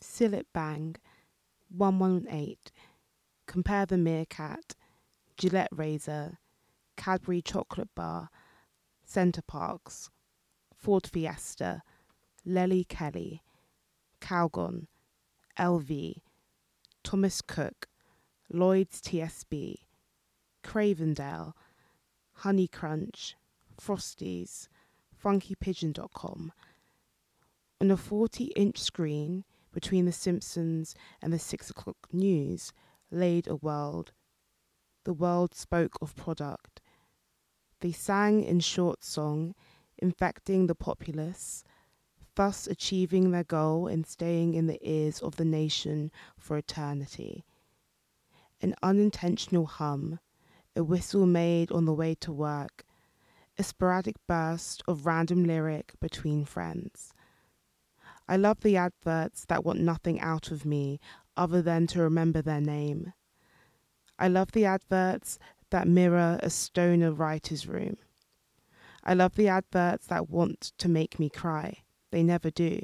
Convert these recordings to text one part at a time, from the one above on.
Seal It Bang, 118, Compare the Meerkat, Gillette Razor, Cadbury Chocolate Bar, Centre Parks, Ford Fiesta, Lely Kelly, Calgon, LV, Thomas Cook, Lloyd's TSB, Cravendale, Honey Crunch, Frosties, FunkyPigeon.com. On a 40-inch screen between The Simpsons and the 6 o'clock news laid a world. The world spoke of product. They sang in short song, infecting the populace, thus achieving their goal and staying in the ears of the nation for eternity. An unintentional hum, a whistle made on the way to work, a sporadic burst of random lyric between friends. I love the adverts that want nothing out of me other than to remember their name. I love the adverts that mirror a stoner writer's room. I love the adverts that want to make me cry. They never do.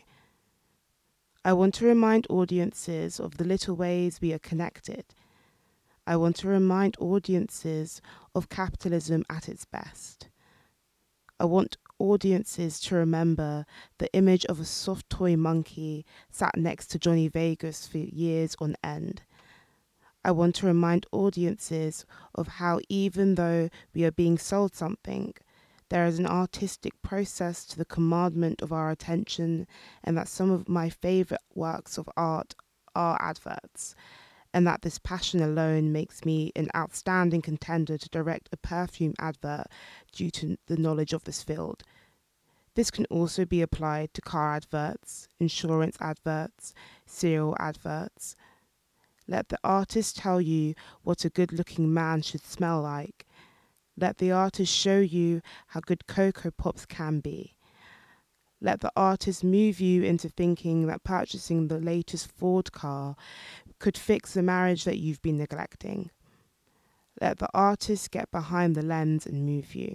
I want to remind audiences of the little ways we are connected. I want to remind audiences of capitalism at its best. I want audiences to remember the image of a soft toy monkey sat next to Johnny Vegas for years on end. I want to remind audiences of how even though we are being sold something, there is an artistic process to the commandment of our attention, and that some of my favourite works of art are adverts, and that this passion alone makes me an outstanding contender to direct a perfume advert due to the knowledge of this field. This can also be applied to car adverts, insurance adverts, cereal adverts. Let the artist tell you what a good-looking man should smell like. Let the artist show you how good Cocoa Pops can be. Let the artist move you into thinking that purchasing the latest Ford car could fix the marriage that you've been neglecting. Let the artist get behind the lens and move you.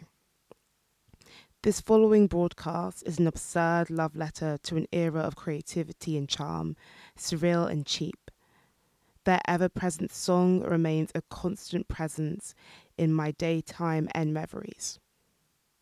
This following broadcast is an absurd love letter to an era of creativity and charm, surreal and cheap. Their ever-present song remains a constant presence in my daytime and memories.